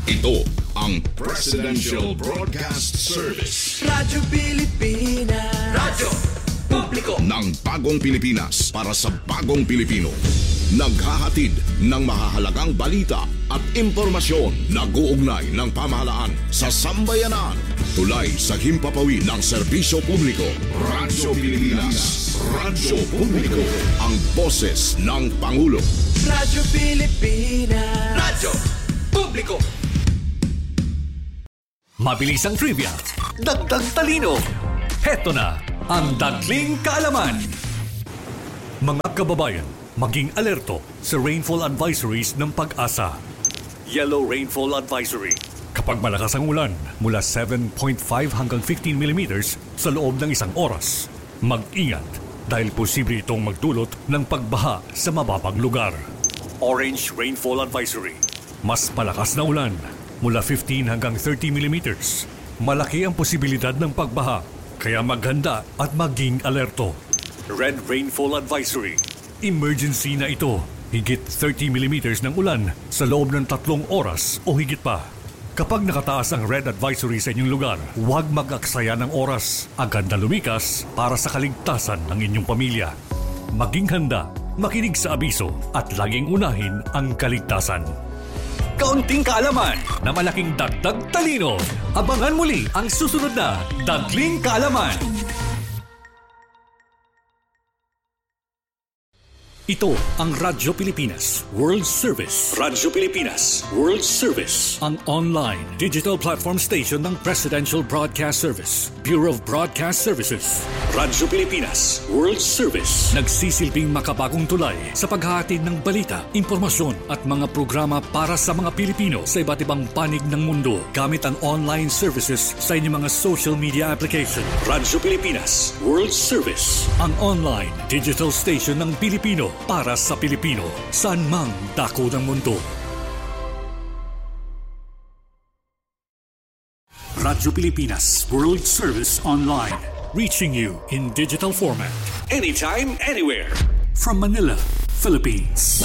Ito ang Presidential Broadcast Service. Radyo Pilipinas. Radyo Publiko ng bagong Pilipinas para sa bagong Pilipino. Naghahatid ng mahahalagang balita at impormasyon na guugnay ng pamahalaan sa sambayanan. Tulay sa himpapawid ng serbisyo publiko. Radyo Pilipinas. Radyo Publiko. Ang boses ng Pangulo. Radyo Pilipinas. Radyo Publiko. Mabilis ang trivia, dagdag talino. Heto na ang Dagling Kaalaman. Mga kababayan, maging alerto sa rainfall advisories ng Pag-asa. Yellow Rainfall Advisory. Kapag malakas ang ulan, mula 7.5 hanggang 15 millimeters sa loob ng isang oras. Mag-ingat dahil posible itong magdulot ng pagbaha sa mababang lugar. Orange Rainfall Advisory. Mas malakas na ulan, mula 15 hanggang 30 millimeters. Malaki ang posibilidad ng pagbaha, kaya maghanda at maging alerto. Red Rainfall Advisory. Emergency na ito. Higit 30 millimeters ng ulan sa loob ng 3 oras o higit pa. Kapag nakataas ang red advisory sa inyong lugar, huwag mag-aksaya ng oras. Agad na lumikas para sa kaligtasan ng inyong pamilya. Maging handa, makinig sa abiso at laging unahin ang kaligtasan. Kaunting kaalaman na malaking dagdag talino. Abangan muli ang susunod na Dagling Kaalaman. Ito ang Radyo Pilipinas World Service. Radyo Pilipinas World Service. Ang online digital platform station ng Presidential Broadcast Service, Bureau of Broadcast Services. Radyo Pilipinas World Service. Nagsisilbing makabagong tulay sa paghahatid ng balita, impormasyon at mga programa para sa mga Pilipino sa iba't ibang panig ng mundo gamit ang online services sa inyong mga social media application. Radyo Pilipinas World Service. Ang online digital station ng Pilipino para sa Pilipino, saan mang dako ng mundo. Radyo Pilipinas World Service Online. Reaching you in digital format. Anytime, anywhere. From Manila, Philippines.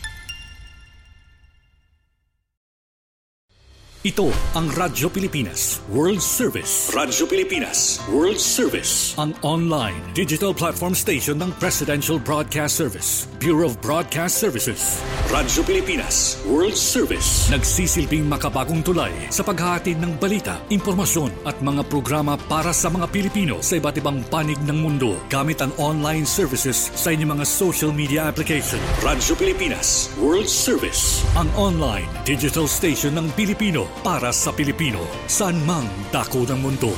Ito ang Radyo Pilipinas World Service. Radyo Pilipinas World Service. Ang online digital platform station ng Presidential Broadcast Service, Bureau of Broadcast Services. Radyo Pilipinas World Service. Nagsisilbing makabagong tulay sa paghahatid ng balita, impormasyon at mga programa para sa mga Pilipino sa iba't ibang panig ng mundo gamit ang online services sa inyong mga social media application. Radyo Pilipinas World Service. Ang online digital station ng Pilipino para sa Pilipino, saan mang dako ng mundo.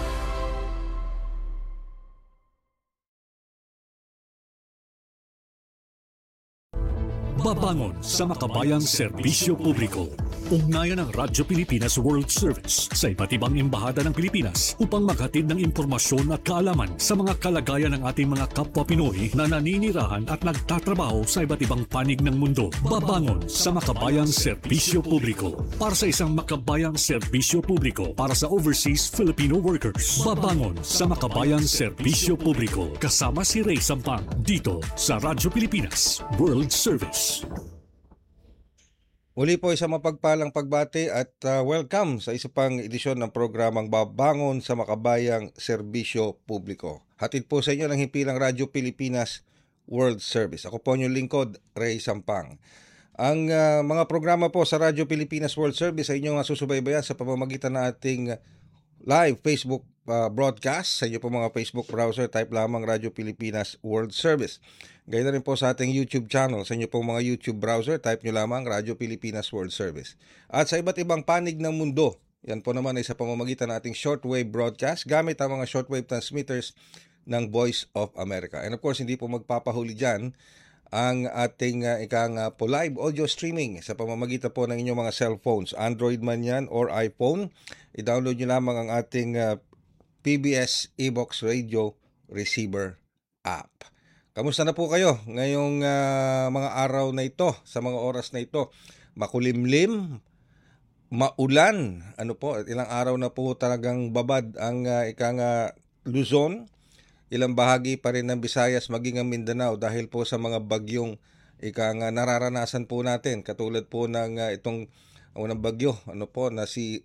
Babangon sa makabayang serbisyo publiko. Ugnayan ang Radyo Pilipinas World Service sa iba't ibang embahada ng Pilipinas upang maghatid ng impormasyon at kaalaman sa mga kalagayan ng ating mga kapwa Pinoy na naninirahan at nagtatrabaho sa iba't ibang panig ng mundo. Babangon sa makabayang serbisyo publiko para sa isang makabayang serbisyo publiko para sa overseas Filipino workers. Babangon sa makabayang serbisyo publiko kasama si Ray Sampang dito sa Radyo Pilipinas World Service. Muli po isang mapagpalang pagbati at welcome sa isa pang edisyon ng programang Babangon sa Makabayang Serbisyo Publiko. Hatid po sa inyo ng himpilang Radyo Pilipinas World Service. Ako po inyong lingkod, Ray Sampang. Ang mga programa po sa Radyo Pilipinas World Service ay inyong masusubaybayan sa pamamagitan ng ating live Facebook broadcast. Sa inyo po mga Facebook browser, type lamang Radyo Pilipinas World Service. Gaya na rin po sa ating YouTube channel. Sa inyo po mga YouTube browser, type nyo lamang Radyo Pilipinas World Service. At sa iba't ibang panig ng mundo, yan po naman ay sa pamamagitan ng ating shortwave broadcast gamit ang mga shortwave transmitters ng Voice of America. And of course, hindi po magpapahuli dyan ang ating po live audio streaming sa pamamagitan po ng inyong mga cellphones. Android man yan or iPhone, i-download nyo lamang ang ating PBS eBox Radio Receiver app. Kamusta na po kayo ngayong mga araw na ito, sa mga oras na ito? Makulimlim, maulan, ilang araw na po talagang babad ang Luzon, ilang bahagi pa rin ng Visayas maging ang Mindanao dahil po sa mga bagyong nararanasan po natin, katulad po ng itong unang bagyo, na si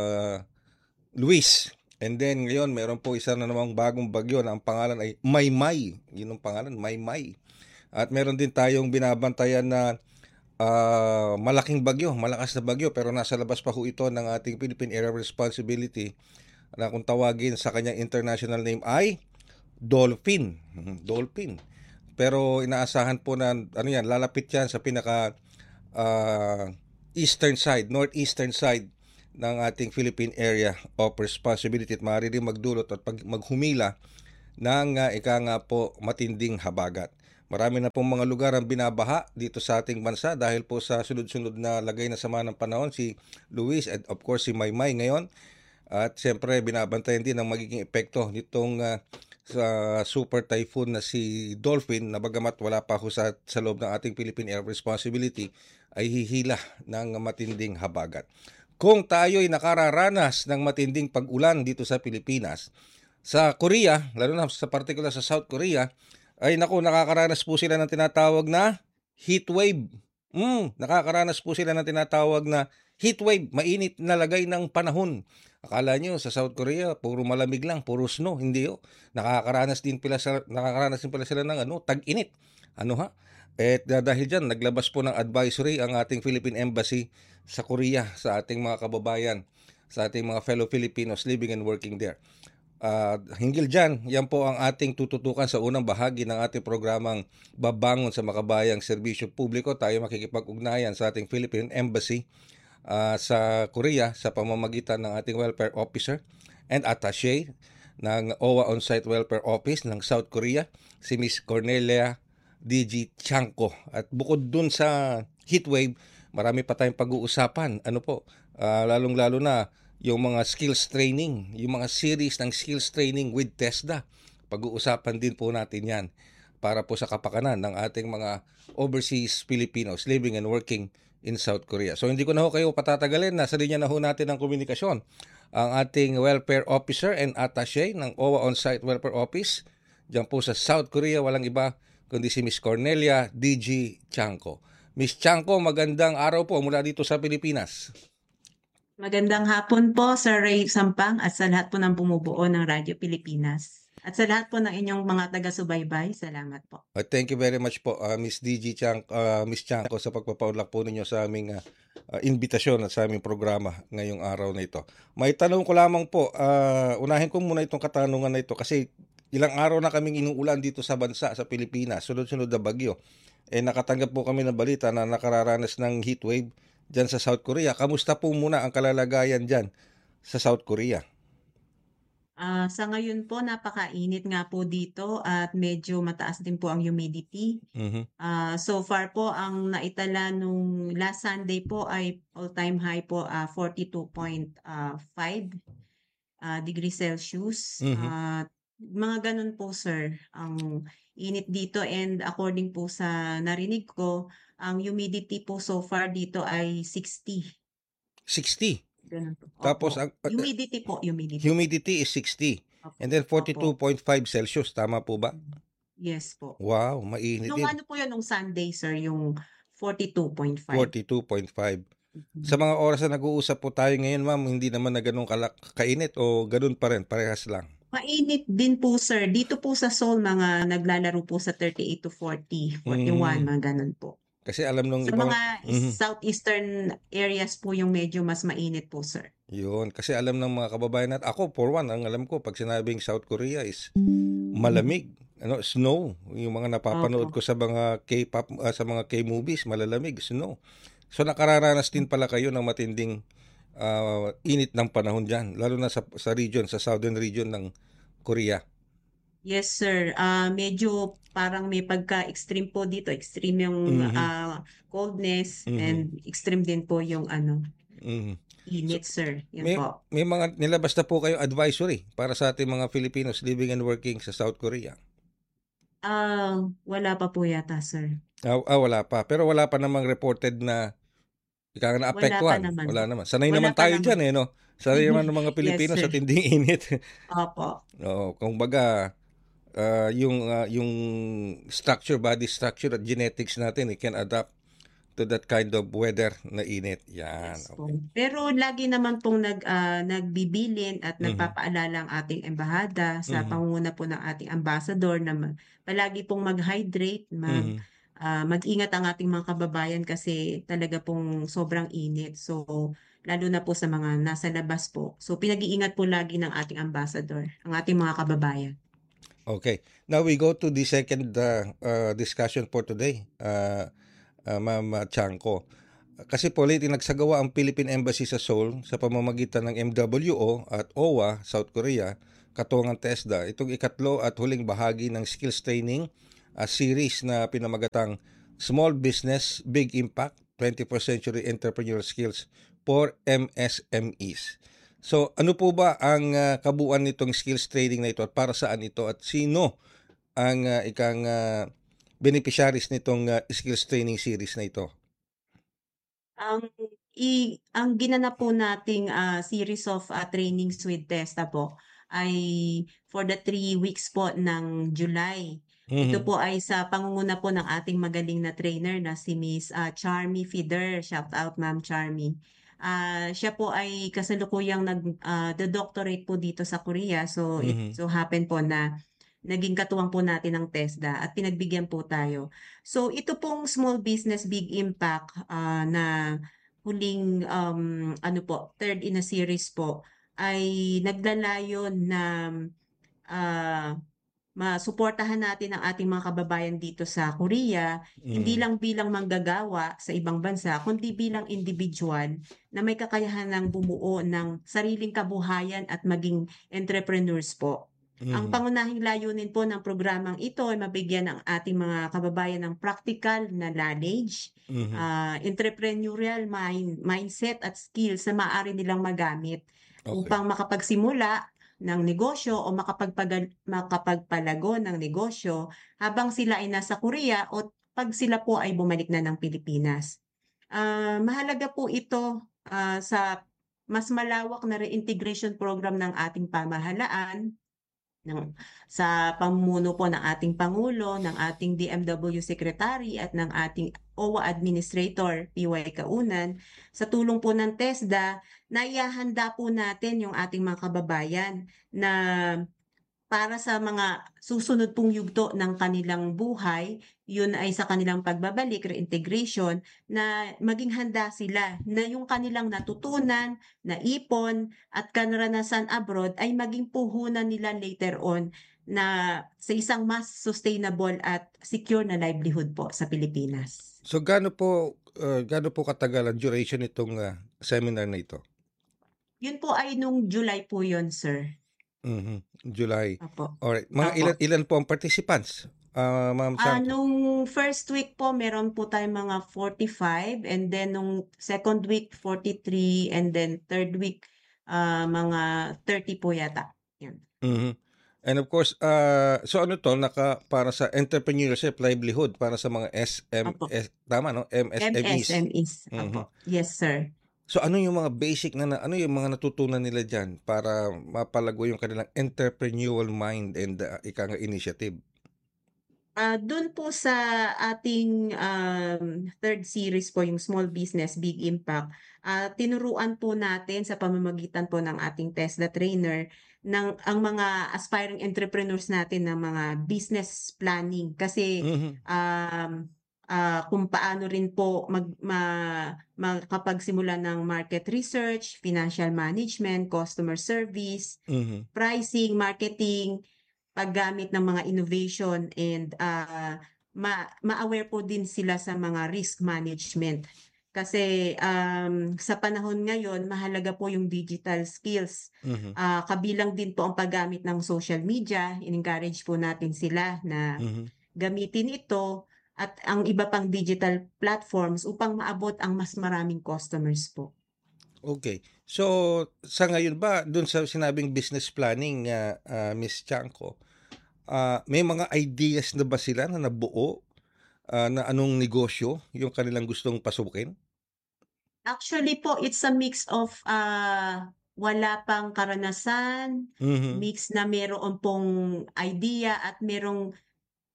Luis. And then ngayon, mayroon po isa na namang bagong bagyo na ang pangalan ay Maymay. Yun ang pangalan, Maymay. At meron din tayong binabantayan na malaking bagyo, malakas na bagyo, pero nasa labas pa ho ito ng ating Philippine Area of Responsibility na kung tawagin sa kanyang international name ay Dolphin. Dolphin. Pero inaasahan po na lalapit yan sa pinaka eastern side, northeastern side ng ating Philippine Area of Responsibility at maaari rin magdulot at maghumila ng matinding habagat. Marami na pong mga lugar ang binabaha dito sa ating bansa dahil po sa sunod-sunod na lagay na sama ng panahon, si Luis and of course si Maymay ngayon. At siyempre binabantayan din ang magiging epekto nitong sa super typhoon na si Dolphin na bagamat wala pa ho sa loob ng ating Philippine Area of Responsibility ay hihila ng matinding habagat. Kung tayo'y nakararanas ng matinding pag-ulan dito sa Pilipinas, sa Korea, lalo na sa particular sa South Korea, ay nakakaranas po sila ng tinatawag na heat wave. Nakakaranas po sila ng tinatawag na heat wave, mainit na lagay ng panahon. Akala nyo sa South Korea, puro malamig lang, puro snow. Hindi ho. Nakakaranas din pala sila ng tag-init. Dahil dyan, naglabas po ng advisory ang ating Philippine Embassy sa Korea sa ating mga kababayan, sa ating mga fellow Filipinos living and working there. Hinggil dyan, yan po ang ating tututukan sa unang bahagi ng ating programang Babangon sa Makabayang Serbisyo Publiko. Tayo makikipag-ugnayan sa ating Philippine Embassy sa Korea sa pamamagitan ng ating welfare officer and attaché ng OWA On-Site Welfare Office ng South Korea, si Miss Cornelia DG Chanko. At bukod dun sa heatwave, marami pa tayong pag-uusapan. Lalong-lalo na yung mga skills training, yung mga series ng skills training with TESDA. Pag-uusapan din po natin yan para po sa kapakanan ng ating mga overseas Filipinos living and working in South Korea. So hindi ko na ho kayo patatagalin. Nasa linya na ho natin ang komunikasyon ang ating welfare officer and attaché ng OWA On-Site Welfare Office. Diyan po sa South Korea, walang iba kundi si Miss Cornelia DG Chanko. Miss Chanko, magandang araw po mula dito sa Pilipinas. Magandang hapon po, Sir Ray Sampang, at sa lahat po ng bumubuo ng Radyo Pilipinas. At sa lahat po ng inyong mga taga-subaybay, salamat po. Thank you very much po, Miss DG Chanko, Miss Chanko, sa pagpapaunlak po ninyo sa aming invitasyon at sa aming programa ngayong araw na ito. May tanong ko lamang po, unahin ko muna itong katanungan na ito kasi ilang araw na kaming inuulan dito sa bansa, sa Pilipinas, sunod-sunod na bagyo. Nakatanggap po kami ng balita na nakararanas ng heatwave dyan sa South Korea. Kamusta po muna ang kalalagayan dyan sa South Korea? Sa ngayon po, napakainit nga po dito at medyo mataas din po ang humidity. So far po, ang naitala nung last Sunday po ay all-time high po 42.5 degrees Celsius. Mga ganun po, sir, ang init dito, and according po sa narinig ko, ang humidity po so far dito ay 60. 60? Ganun po. Tapos humidity po, humidity. Humidity is 60. Opo. And then 42.5 Celsius, tama po ba? Yes po. Wow, mainit Nung din. ano po yun, nung Sunday, sir, yung 42.5. 42.5. Sa mga oras na nag-uusap po tayo ngayon, ma'am, hindi naman na ganun kainit o ganun pa rin, parehas lang? Mainit din po, sir. Dito po sa Seoul, mga naglalaro po sa 38 to 40, 41, mga ganun po. Kasi alam nung Sa mga southeastern areas po yung medyo mas mainit po, sir. Yun, kasi alam ng mga kababayan natin, ako for one, ang alam ko pag sinabing South Korea is malamig, snow. Yung mga napapanood ko sa mga K-pop, sa mga K-movies, malalamig, snow. So nakararanas din pala kayo ng matinding init ng panahon dyan, lalo na sa region, sa southern region ng Korea. Yes, sir. Medyo parang may pagka-extreme po dito. Extreme yung coldness and extreme din po yung init, sir. Yun po. May mga nilabas na po kayo advisory para sa ating mga Filipinos living and working sa South Korea? Wala pa po yata, sir. Wala pa. Pero wala pa namang reported na naapektuhan. Wala naman. Sanay Wala naman pa tayo naman. dyan Sanay naman ng mga Pilipino Yes, sa sir. tinding init. Opo. Kung baga, yung structure, body structure at genetics natin, it can adapt to that kind of weather na init. Yan. Yes po. Okay. Pero lagi naman pong nagbibilin at Mhm. nagpapaalala ang ating embahada sa Mhm. pangunguna po ng ating ambassador na palagi pong mag-hydrate, Mhm. mag-ingat ang ating mga kababayan kasi talaga pong sobrang init. So, lalo na po sa mga nasa labas po. So, pinag-iingat po lagi ng ating ambassador, ang ating mga kababayan. Okay. Now we go to the second discussion for today, Ma'am Chanko. Kasi po lately nagsagawa ang Philippine Embassy sa Seoul sa pamamagitan ng MWO at OWA, South Korea, katuwang TESDA. Itong ikatlo at huling bahagi ng skills training series na pinamagatang Small Business, Big Impact, 21st Century Entrepreneurial Skills for MSMEs. So ano po ba ang kabuuan nitong skills training na ito at para saan ito at sino ang beneficiaries nitong skills training series na ito? Ang ginanap po nating series of trainings with TESTA po ay for the 3 weeks po ng July. Ito Mhm. po ay sa pangunguna po ng ating magaling na trainer na si Miss Charmy Fider. Shout out Ma'am Charmy. Siya po ay kasalukuyang the doctorate po dito sa Korea. So it Mhm. so happen po na naging katuwang po natin ng TESDA at pinagbigyan po tayo. So ito pong Small Business Big Impact na huling ano po, third in a series po ay naglalayon na ah, masuportahan natin ang ating mga kababayan dito sa Korea, hindi Mhm. lang bilang manggagawa sa ibang bansa, kundi bilang individual na may kakayahan ng bumuo ng sariling kabuhayan at maging entrepreneurs po. Ang Mhm. pangunahing layunin po ng programang ito ay mabigyan ang ating mga kababayan ng practical na knowledge, Mhm. entrepreneurial mindset at skills na maaari nilang magamit Okay. upang makapagsimula ng negosyo o makapagpalago ng negosyo habang sila ay nasa Korea o pag sila po ay bumalik na ng Pilipinas. Mahalaga po ito sa mas malawak na reintegration program ng ating pamahalaan ng sa pamumuno po ng ating Pangulo, ng ating DMW Secretary at ng ating OWA Administrator, PY Kaunan, sa tulong po ng TESDA, naihahanda po natin yung ating mga kababayan na para sa mga susunod pong yugto ng kanilang buhay, yun ay sa kanilang pagbabalik, reintegration, na maging handa sila na yung kanilang natutunan, naipon, at karanasan abroad ay maging puhunan nila later on na sa isang mas sustainable at secure na livelihood po sa Pilipinas. So gaano po katagal ang duration nitong seminar na ito? Yun po ay nung July po yun, sir. Mhm. July. Opo. Alright. Mga Opo. ilan po ang participants? Ma'am Chanko. Nung first week po meron po tayong mga 45 and then nung second week 43 and then third week mga 30 po yata. Yan. Mhm. And of course, so ano to para sa entrepreneurship livelihood para sa mga Opo. SMS, tama no? MSMEs. MSMEs. Mhm. Opo. Yes, sir. So ano yung mga basic ano yung mga natutunan nila diyan para mapalago yung kanilang entrepreneurial mind and ika nga initiative? Dun po sa ating third series po, yung Small Business Big Impact, tinuruan po natin sa pamamagitan po ng ating TESDA trainer ang mga aspiring entrepreneurs natin ng mga business planning. Kasi Mhm. kung paano rin po makapagsimula ng market research, financial management, customer service, Mhm. pricing, marketing, paggamit ng mga innovation and ma-aware po din sila sa mga risk management. Kasi sa panahon ngayon, mahalaga po yung digital skills. Mhm. Kabilang din po ang paggamit ng social media. In-encourage po natin sila na Mhm. gamitin ito at ang iba pang digital platforms upang maabot ang mas maraming customers po. Okay. So sa ngayon ba dun sa sinabing business planning Miss Chanko, may mga ideas na ba sila na nabuo na anong negosyo yung kanilang gustong pasukin? Actually po, it's a mix of wala pang karanasan, Mhm. mix na meron pong idea at merong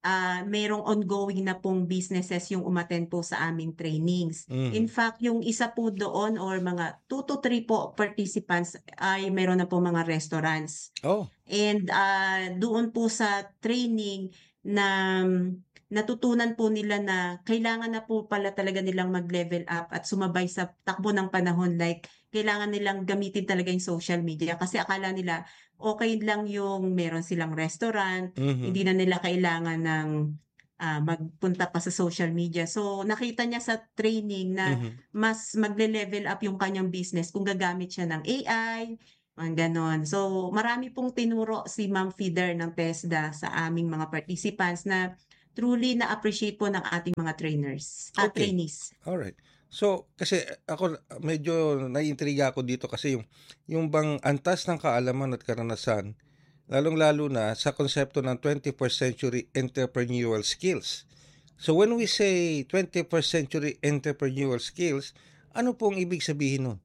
merong ongoing na pong businesses yung umattend po sa aming trainings. In fact, yung isa po doon or mga 2 to 3 po participants ay meron na po mga restaurants. Oh, And doon po sa training na natutunan po nila na kailangan na po pala talaga nilang mag-level up at sumabay sa takbo ng panahon. Like, kailangan nilang gamitin talaga yung social media kasi akala nila okay lang yung meron silang restaurant, hindi na nila kailangan ng magpunta pa sa social media. So, nakita niya sa training na mas magle-level up yung kanyang business kung gagamit siya ng AI, mga ganon. So, marami pong tinuro si Ma'am Feeder ng TESDA sa aming mga participants na truly na-appreciate po ng ating mga trainers at Okay. trainees. alright. So, kasi ako medyo naiintriga ako dito kasi yung bang antas ng kaalaman at karanasan, lalong-lalo na sa konsepto ng 21st century entrepreneurial skills. So, when we say 21st century entrepreneurial skills, ano pong ibig sabihin nun?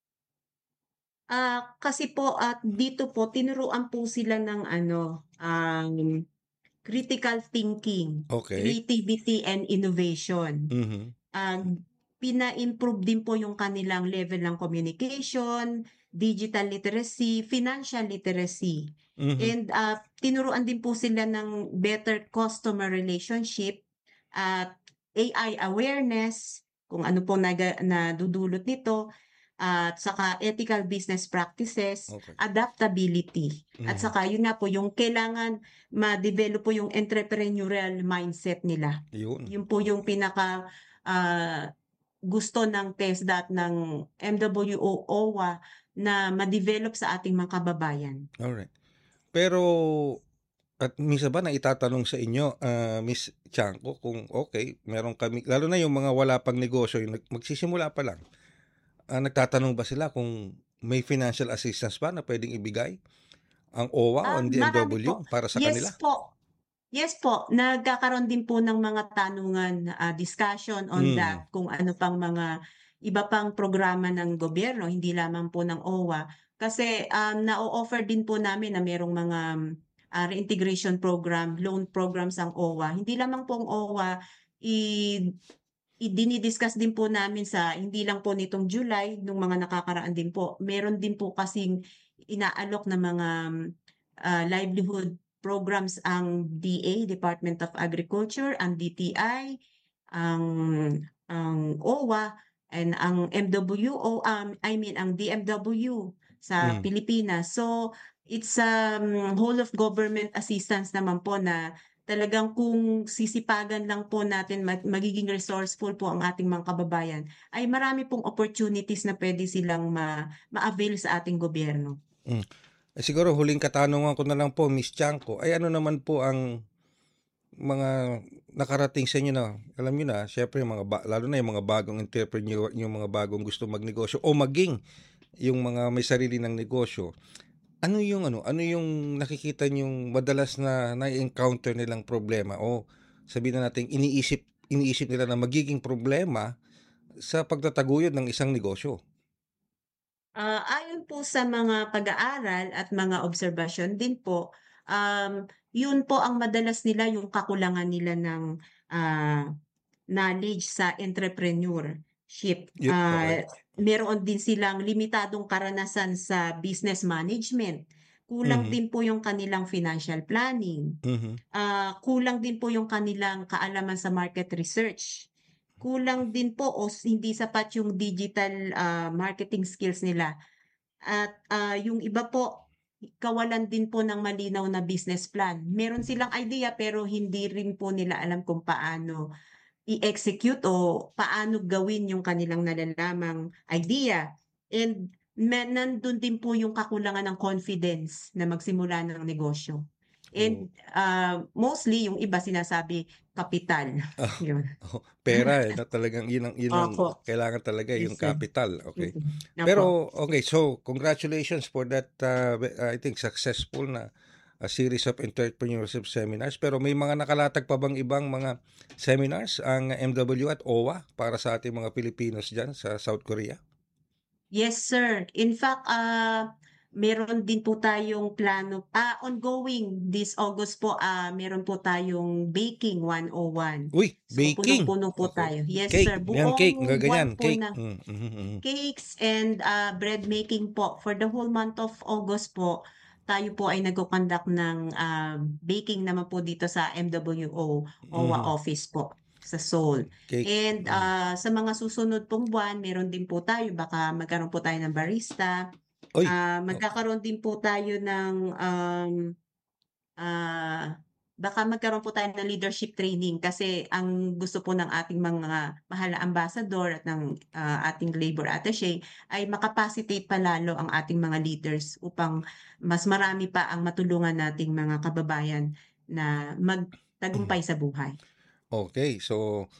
Kasi po at dito po tinuruan po sila ng critical thinking, Okay. creativity and innovation. Mhm. Pina-improve din po yung kanilang level ng communication, digital literacy, financial literacy. Mhm. And tinuruan din po sila ng better customer relationship at AI awareness, kung ano po nadudulot nito, at saka ethical business practices, Okay. adaptability. At saka yun nga po, yung kailangan ma-develop po yung entrepreneurial mindset nila. Yun. Yun po yung pinaka gusto ng TESDA at ng MWO OWA na ma-develop sa ating mga kababayan. Alright. Pero at minsan ba naitatanong sa inyo, Miss Chanko, kung okay, meron kami, lalo na yung mga wala pang negosyo, yung magsisimula pa lang, nagtatanong ba sila kung may financial assistance ba na pwedeng ibigay ang OWA o ang Marami DMW po. para sa Yes kanila? po. Yes po, nagkakaroon din po ng mga tanungan, discussion on that kung ano pang mga iba pang programa ng gobyerno, hindi lamang po ng OWA. Kasi na-o-offer din po namin na merong mga reintegration program, loan programs ang OWA. Hindi lamang po ang OWA, dinidiscuss din po namin sa hindi lang po nitong July, nung mga nakakaraan din po. Meron din po kasing inaalok na mga livelihood programs ang DA, Department of Agriculture, ang DTI, ang OWA, and ang MWO, ang DMW sa Pilipinas. So, it's whole of government assistance naman po na talagang kung sisipagan lang po natin magiging resourceful po ang ating mga kababayan, ay marami pong opportunities na pwede silang ma-avail sa ating gobyerno. Siguro huling katanungan ko na lang po, Miss Chanko, ay ano naman po ang mga nakarating sa inyo na, alam niyo na, syempre lalo na yung mga bagong entrepreneur, yung mga bagong gusto magnegosyo o maging yung mga may sarili ng negosyo. Ano yung nakikita niyong madalas na na-encounter nilang problema o sabihin na natin iniisip nila na magiging problema sa pagtataguyod ng isang negosyo? Ayon po sa mga pag-aaral at mga obserbasyon din po, yun po ang madalas nila yung kakulangan nila ng knowledge sa entrepreneurship. Okay. Meron din silang limitadong karanasan sa business management. Kulang din po yung kanilang financial planning. Kulang din po yung kanilang kaalaman sa market research. Kulang din po o hindi sapat yung digital marketing skills nila. At yung iba po, kawalan din po ng malinaw na business plan. Meron silang idea pero hindi rin po nila alam kung paano i-execute o paano gawin yung kanilang nalalamang idea. And nandun din po yung kakulangan ng confidence na magsimula ng negosyo. And mostly yung iba sinasabi kapital. Yun. Pera na talagang yun ang Opo. kailangan talaga yung Yes, sir. capital. Okay. Opo. Pero okay, so congratulations for that I think successful na a series of entrepreneurship seminars. Pero may mga nakalatag pa bang ibang mga seminars ang MW at OWA para sa ating mga Pilipinos dyan sa South Korea? Yes, sir. In fact, meron din po tayong plano ongoing this August po, meron po tayong Baking 101. Uy, So, baking. punong-puno po Okay. tayo. Yes, Cake. sir. Yan, cake. Buong Gaganyan. buwan po Cake. na cakes and bread making po. For the whole month of August po, tayo po ay nagko-conduct ng baking naman po dito sa MWO OWA office po sa Seoul. Cake. And sa mga susunod pong buwan, meron din po tayo, baka magkaroon po tayo ng barista. Uy. Magkakaroon din po tayo ng baka magkaroon po tayo ng leadership training kasi ang gusto po ng ating mga mahal na ambassador at ng ating labor attaché ay makapacitate palalo ang ating mga leaders upang mas marami pa ang matulungan nating mga kababayan na magtagumpay sa buhay. Okay, so